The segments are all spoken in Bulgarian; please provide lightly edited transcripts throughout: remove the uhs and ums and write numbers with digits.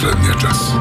последния час.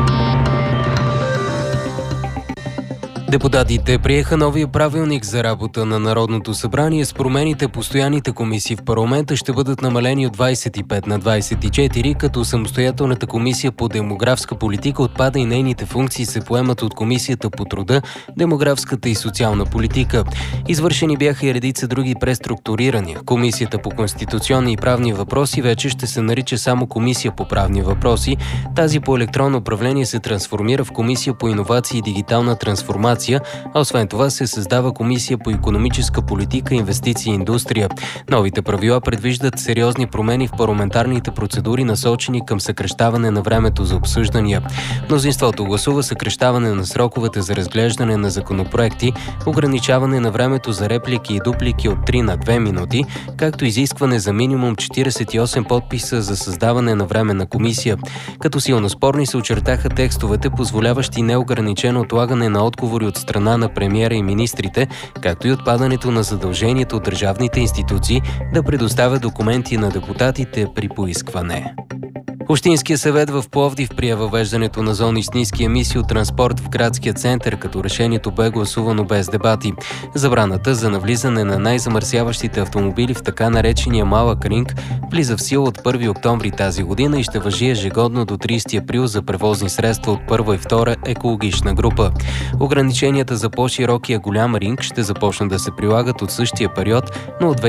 Депутатите приеха новия правилник за работа на Народното събрание. С промените постоянните комисии в парламента ще бъдат намалени от 25 на 24, като самостоятелната комисия по демографска политика отпада и нейните функции се поемат от Комисията по труда, демографската и социална политика. Извършени бяха и редица други преструктурирания. Комисията по конституционни и правни въпроси вече ще се нарича само Комисия по правни въпроси. Тази по електронно управление се трансформира в Комисия по иновации и дигитална трансформация, а освен това се създава Комисия по икономическа политика, инвестиции и индустрия. Новите правила предвиждат сериозни промени в парламентарните процедури, насочени към съкращаване на времето за обсъждания. Мнозинството гласува съкращаване на сроковете за разглеждане на законопроекти, ограничаване на времето за реплики и дуплики от 3 на 2 минути, както изискване за минимум 48 подписа за създаване на временна комисия. Като силно спорни се очертаха текстовете, позволяващи неограничено отлагане на отговори от страна на премиера и министрите, както и отпадането на задължението от държавните институции да предоставят документи на депутатите при поискване. Общинския съвет в Пловдив прие въвеждането на зони с ниски емисии от транспорт в градския център, като решението бе гласувано без дебати. Забраната за навлизане на най-замърсяващите автомобили в така наречения малък ринг влиза в сила от 1 октомври тази година и ще важи ежегодно до 30 април за превозни средства от първа и втора екологична група. Ограниченията за по-широкия голям ринг ще започнат да се прилагат от същия период, но от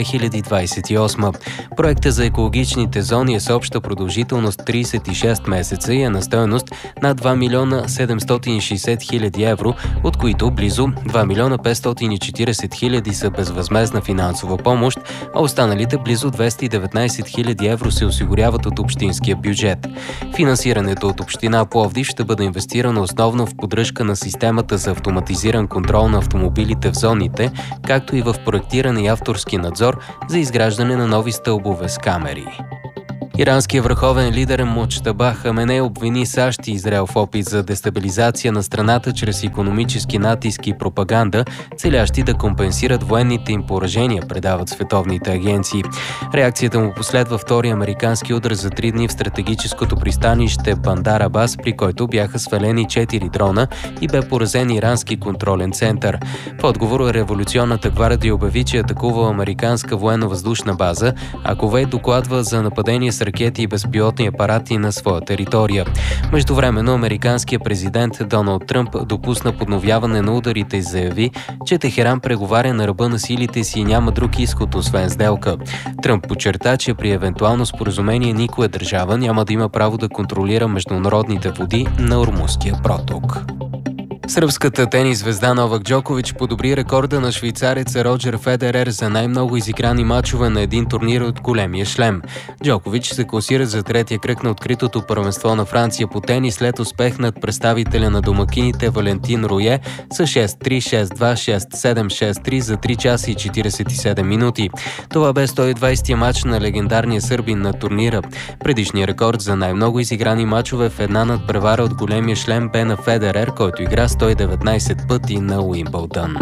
2028. Проектът за екологичните зони е с обща продължителност 36 месеца и е на стойност над 2 милиона 760 хиляди евро, от които близо 2 милиона 540 хиляди са безвъзмездна финансова помощ, а останалите близо 219 хиляди евро се осигуряват от общинския бюджет. Финансирането от община Пловдив ще бъде инвестирано основно в поддръжка на системата за автоматизиран контрол на автомобилите в зоните, както и в проектиране и авторски надзор за изграждане на нови стълбове с камери. Иранският върховен лидер Муджтаба Хаменей обвини САЩ и Израел в опит за дестабилизация на страната чрез икономически натиск и пропаганда, целящи да компенсират военните им поражения, предават световните агенции. Реакцията му последва втори американски удар за 3 дни в стратегическото пристанище Бандар Абас, при който бяха свалени 4 дрона и бе поразен ирански контролен център. В отговор Революционната гвардия обяви, че атакува американска военно-въздушна база, а Кувейт докладва за нападение с ракети и безпилотни апарати на своя територия. Междувременно американският президент Доналд Тръмп допусна подновяване на ударите и заяви, че Техеран преговаря на ръба на силите си и няма друг изход освен сделка. Тръмп подчерта, че при евентуално споразумение никоя държава няма да има право да контролира международните води на Ормузския проток. Сръбската тенис звезда Новак Джокович подобри рекорда на швейцареца Роджер Федерер за най-много изиграни мачове на един турнир от големия шлем. Джокович се класира за третия кръг на откритото първенство на Франция по тенис след успех над представителя на домакините Валентин Руе с 6-3, 6-2, 6-7, 6-3 за 3 часа и 47 минути. Това бе 120-я мач на легендарния сърбин на турнира. Предишният рекорд за най-много изиграни мачове в една надпревара от големия шлем бе на Федерер, който игра 119 пъти на Уимбълдън.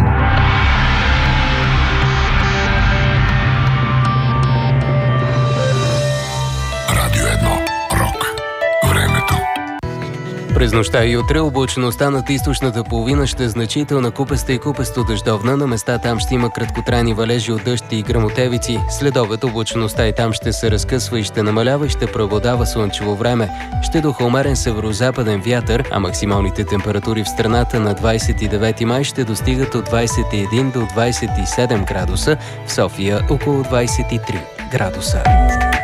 Радио 1. Рок. Времето. През нощта и утре облачността над източната половина ще е значителна, купеста и купесто дъждовна. На места там ще има краткотрайни валежи от дъжд и гръмотевици. След обед облачността и там ще се разкъсва и ще намалява и ще преобладава слънчево време. Ще духа умерен северозападен вятър, а максималните температури в страната на 29 май ще достигат от 21 до 27 градуса, в София около 23 градуса.